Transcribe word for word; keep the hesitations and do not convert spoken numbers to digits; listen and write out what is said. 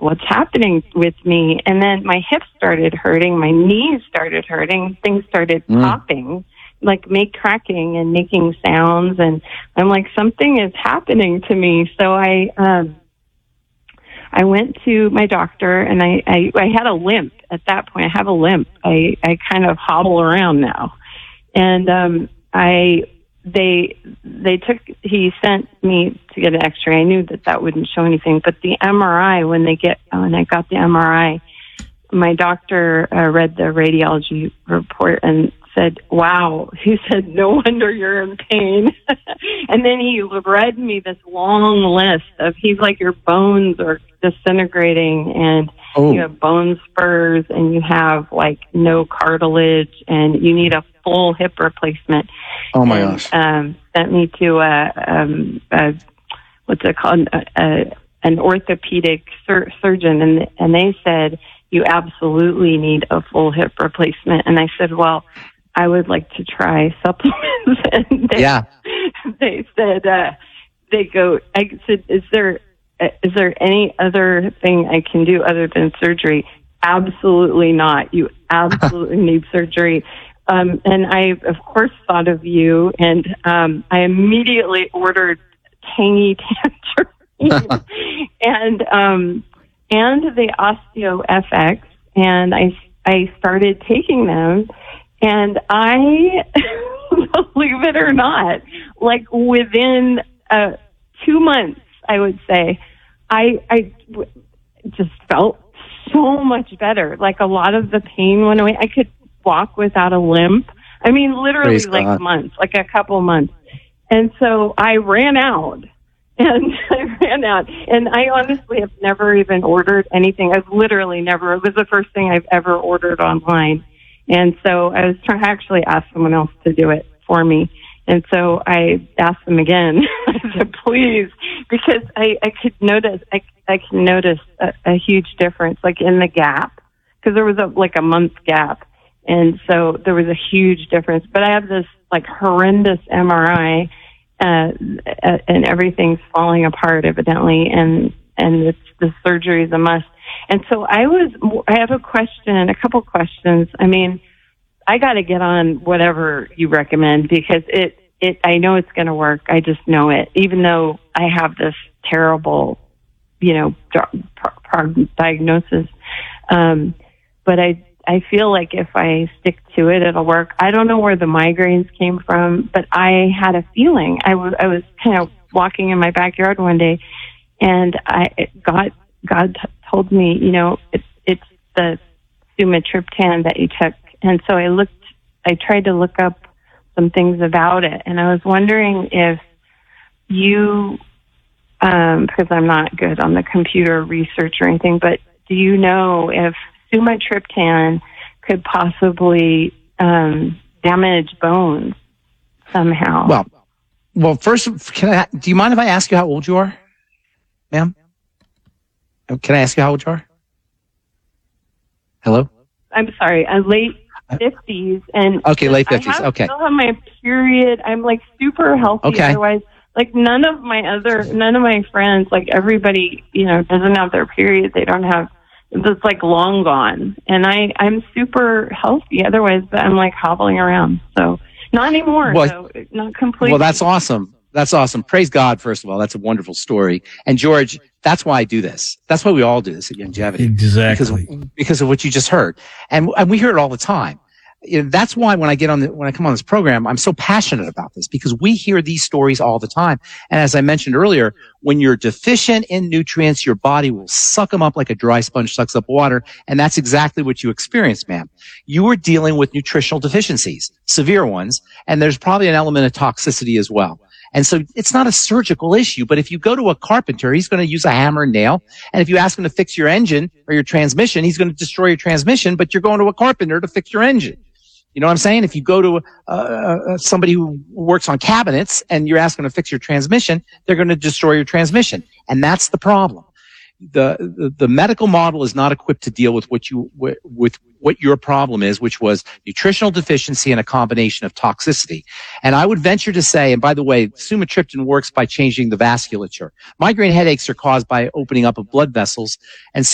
what's happening with me? And then my hips started hurting, my knees started hurting, things started mm. popping, like make cracking and making sounds. And I'm like, something is happening to me. So I, um, I went to my doctor, and I, I, I had a limp at that point. I have a limp. I, I kind of hobble around now. And, um, I, they, they took, he sent me to get an x-ray. I knew that that wouldn't show anything, but the M R I, when they get, when I got the M R I, my doctor uh, read the radiology report and said, wow, he said, no wonder you're in pain. And then he read me this long list of, he's like, your bones are disintegrating, and oh. you have bone spurs, and you have like no cartilage, and you need a full hip replacement. Oh my and, gosh. Um, sent me to a, um, a what's it called? A, a, an orthopedic sur- surgeon. And, and they said, you absolutely need a full hip replacement. And I said, well, I would like to try supplements. And they, yeah. they said, uh, they go, I said, is there, is there any other thing I can do other than surgery? Absolutely not. You absolutely need surgery. Um, and I, of course, thought of you, and um, I immediately ordered Tangy Tangerine and um, and the Osteo F X, and I I started taking them, and I, believe it or not, like within uh, two months, I would say, I I just felt so much better. Like a lot of the pain went away. I could walk without a limp. I mean, literally Praise like God. months, like a couple months. And so I ran out and I ran out and I honestly have never even ordered anything. I've literally never, it was the first thing I've ever ordered online. And so I was trying to actually ask someone else to do it for me. And so I asked them again, I said, please, because I, I could notice, I, I could notice a, a huge difference, like in the gap, because there was a, like a month gap. And so there was a huge difference. But I have this like horrendous M R I, uh, and everything's falling apart evidently, and and it's, the surgery is a must. And so I was, I have a question, a couple questions. I mean, I got to get on whatever you recommend because it, it, I know it's going to work. I just know it, even though I have this terrible, you know, diagnosis. Um, but I, I feel like if I stick to it, it'll work. I don't know where the migraines came from, but I had a feeling. I was, I was kind of walking in my backyard one day, and I it God God t- told me, you know, it's it's the sumatriptan that you took, and so I looked. I tried to look up some things about it, and I was wondering if you, um, because I'm not good on the computer research or anything, but do you know if sumatriptan could possibly um, damage bones somehow? Well, well, first, can I? Do you mind if I ask you how old you are, ma'am? Can I ask you how old you are? Hello? I'm sorry, I'm late fifties, and okay, late fifties. I have, okay, still have my period. I'm like super healthy. Okay. Otherwise, like none of my other, none of my friends, like everybody, you know, doesn't have their period. They don't have. It's like long gone, and I I'm super healthy otherwise, but I'm like hobbling around. So not anymore. Well, so not completely. Well, that's awesome. That's awesome. Praise God, first of all. That's a wonderful story. And George, that's why I do this. That's why we all do this at Youngevity. Exactly. Because, because of what you just heard. And, and we hear it all the time. You know, that's why when I get on the, when I come on this program, I'm so passionate about this because we hear these stories all the time. And as I mentioned earlier, when you're deficient in nutrients, your body will suck them up like a dry sponge sucks up water. And that's exactly what you experienced, ma'am. You were dealing with nutritional deficiencies, severe ones, and there's probably an element of toxicity as well. And so it's not a surgical issue, but if you go to a carpenter, he's going to use a hammer and nail. And if you ask him to fix your engine or your transmission, he's going to destroy your transmission, but you're going to a carpenter to fix your engine. You know what I'm saying? If you go to uh, somebody who works on cabinets and you're asking to fix your transmission, they're going to destroy your transmission. And that's the problem. The, the, the medical model is not equipped to deal with what you, with, with what your problem is, which was nutritional deficiency and a combination of toxicity. And I would venture to say, and by the way, sumatriptan works by changing the vasculature. Migraine headaches are caused by opening up of blood vessels, and